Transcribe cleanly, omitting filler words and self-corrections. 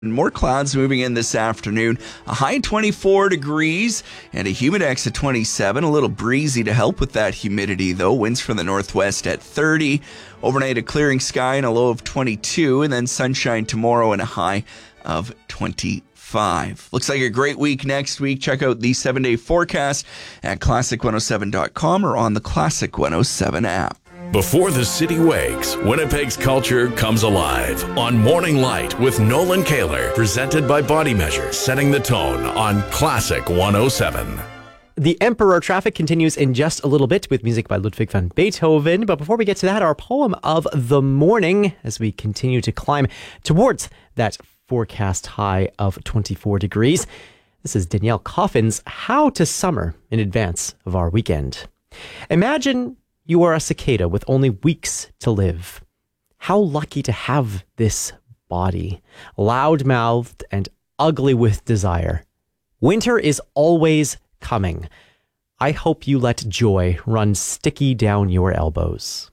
More clouds moving in this afternoon. A high 24 degrees and a humidex at 27. A little breezy to help with that humidity, though. Winds from the northwest at 30. Overnight, a clearing sky and a low of 22. And then sunshine tomorrow and a high of 25. Looks like a great week next week. Check out the 7-day forecast at classic107.com or on the Classic 107 app. Before the city wakes, Winnipeg's culture comes alive on Morning Light with Nolan Kaler, presented by Body Measure, setting the tone on Classic 107. The Emperor traffic continues in just a little bit with music by Ludwig van Beethoven. But before we get to that, our poem of the morning as we continue to climb towards that forecast high of 24 degrees. This is Danielle Coffin's How to Summer in advance of our weekend. Imagine you are a cicada with only weeks to live. How lucky to have this body, loud-mouthed and ugly with desire. Winter is always coming. I hope you let joy run sticky down your elbows.